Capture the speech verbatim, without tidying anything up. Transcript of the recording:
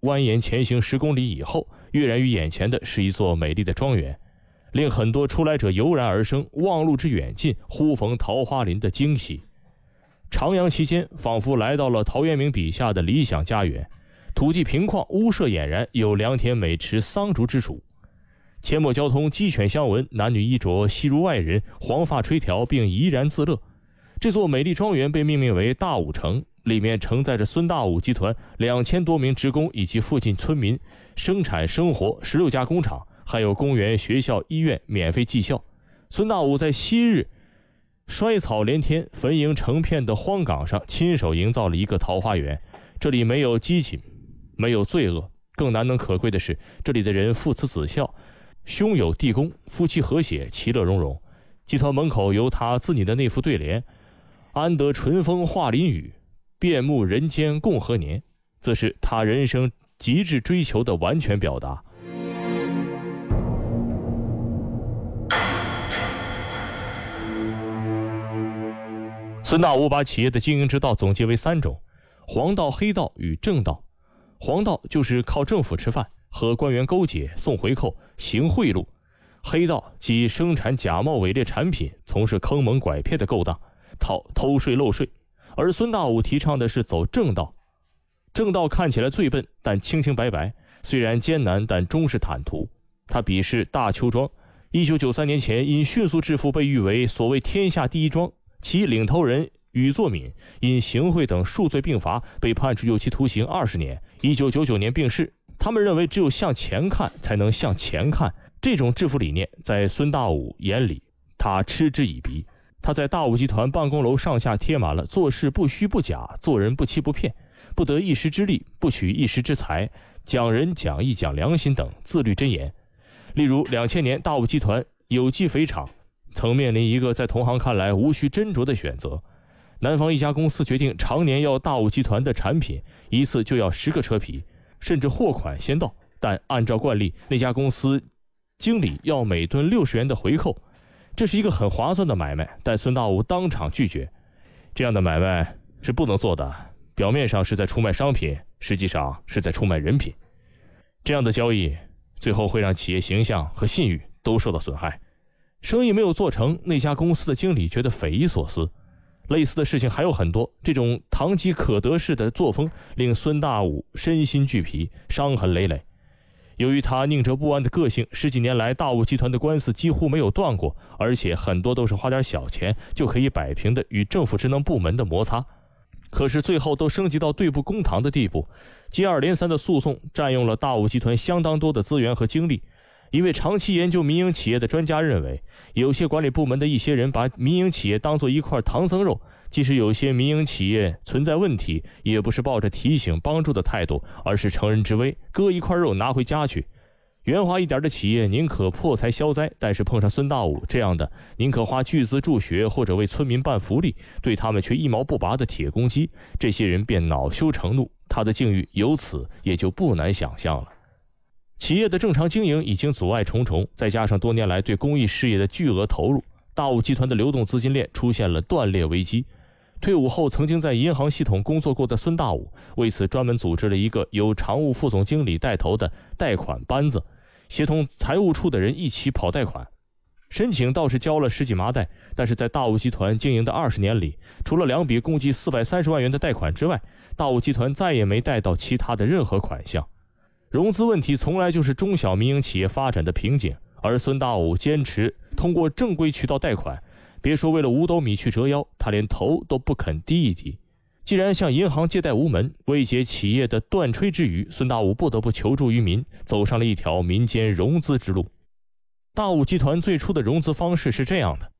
蜿蜒前行十公里以后，跃然于眼前的是一座美丽的庄园，令很多出来者油然而生，望路之远近，忽逢桃花林的惊喜。徜徉其间，仿佛来到了陶渊明笔下的理想家园，土地平旷，屋舍俨然，有良田美池，桑竹之属。阡陌交通，鸡犬相闻，男女衣着悉如外人，黄发垂髫，并怡然自乐。这座美丽庄园被命名为大武城，里面承载着孙大武集团两千多名职工以及附近村民生产生活十六家工厂，还有公园、学校、医院免费技校。孙大武在昔日衰草连天、坟茔成片的荒岗上亲手营造了一个桃花源，这里没有激情，没有罪恶，更难能可贵的是，这里的人父慈子孝，兄友弟恭，夫妻和谐，其乐融融。集团门口有他自拟的那副对联：安得淳风化林雨，遍牧人间共和年，这是他人生极致追求的完全表达。孙大武把企业的经营之道总结为三种：黄道、黑道与正道。黄道就是靠政府吃饭，和官员勾结，送回扣，行贿赂；黑道即生产假冒伪劣产品，从事坑蒙拐骗的勾当，偷偷税漏税。而孙大武提倡的是走正道，正道看起来最笨，但清清白白，虽然艰难，但终是坦途。他鄙视大邱庄，一九九三年前因迅速致富被誉为所谓天下第一庄，其领头人禹作敏因行贿等数罪并罚，被判处有期徒刑二十年，一九九九年病逝。他们认为只有向前看才能向前看，这种致富理念在孙大武眼里，他嗤之以鼻。他在大武集团办公楼上下贴满了做事不虚不假，做人不欺不骗，不得一时之利，不取一时之财，讲仁讲义讲良心等自律箴言。例如两千年大武集团有机肥厂曾面临一个在同行看来无需斟酌的选择，南方一家公司决定常年要大武集团的产品，一次就要十个车皮，甚至货款先到，但按照惯例，那家公司经理要每吨六十元的回扣，这是一个很划算的买卖，但孙大武当场拒绝。这样的买卖是不能做的，表面上是在出卖商品，实际上是在出卖人品。这样的交易最后会让企业形象和信誉都受到损害。生意没有做成，那家公司的经理觉得匪夷所思。类似的事情还有很多，这种堂吉诃德式的作风令孙大武身心俱疲，伤痕累累。由于他宁折不弯的个性，十几年来大武集团的官司几乎没有断过，而且很多都是花点小钱就可以摆平的与政府职能部门的摩擦。可是最后都升级到对簿公堂的地步，接二连三的诉讼占用了大武集团相当多的资源和精力。一位长期研究民营企业的专家认为，有些管理部门的一些人把民营企业当作一块唐僧肉，即使有些民营企业存在问题，也不是抱着提醒帮助的态度，而是乘人之危，割一块肉拿回家去。圆滑一点的企业宁可破财消灾，但是碰上孙大武这样的宁可花巨资助学或者为村民办福利，对他们却一毛不拔的铁公鸡，这些人便恼羞成怒，他的境遇由此也就不难想象了。企业的正常经营已经阻碍重重，再加上多年来对公益事业的巨额投入，大武集团的流动资金链出现了断裂危机。退伍后曾经在银行系统工作过的孙大武为此专门组织了一个由常务副总经理带头的贷款班子，协同财务处的人一起跑贷款。申请倒是交了十几麻袋，但是在大武集团经营的二十年里，除了两笔共计四百三十万元的贷款之外，大武集团再也没贷到其他的任何款项。融资问题从来就是中小民营企业发展的瓶颈，而孙大武坚持通过正规渠道贷款，别说为了五斗米去折腰，他连头都不肯低一低。既然向银行借贷无门，为解企业的断炊之虞，孙大武不得不求助于民，走上了一条民间融资之路。大武集团最初的融资方式是这样的：